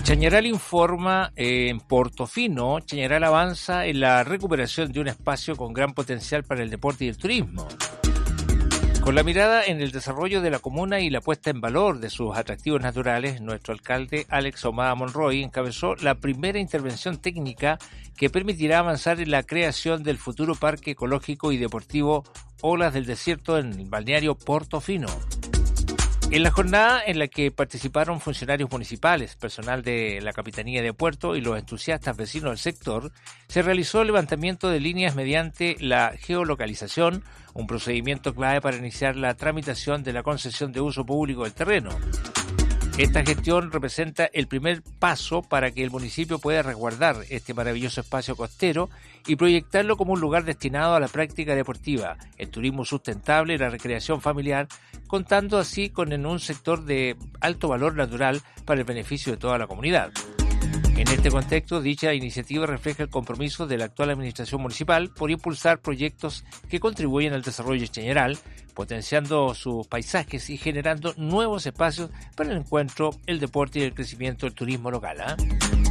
Chañaral informa en Portofino. Chañaral avanza en la recuperación de un espacio con gran potencial para el deporte y el turismo. Con la mirada en el desarrollo de la comuna y la puesta en valor de sus atractivos naturales, nuestro alcalde Alex Humada Monroy encabezó la primera intervención técnica que permitirá avanzar en la creación del futuro parque ecológico y deportivo Olas del Desierto en el balneario Portofino. En la jornada en la que participaron funcionarios municipales, personal de la Capitanía de Puerto y los entusiastas vecinos del sector, se realizó el levantamiento de líneas mediante la geolocalización, un procedimiento clave para iniciar la tramitación de la concesión de uso público del terreno. Esta gestión representa el primer paso para que el municipio pueda resguardar este maravilloso espacio costero y proyectarlo como un lugar destinado a la práctica deportiva, el turismo sustentable y la recreación familiar, contando así con un sector de alto valor natural para el beneficio de toda la comunidad. En este contexto, dicha iniciativa refleja el compromiso de la actual administración municipal por impulsar proyectos que contribuyen al desarrollo de Chañaral, potenciando sus paisajes y generando nuevos espacios para el encuentro, el deporte y el crecimiento del turismo local.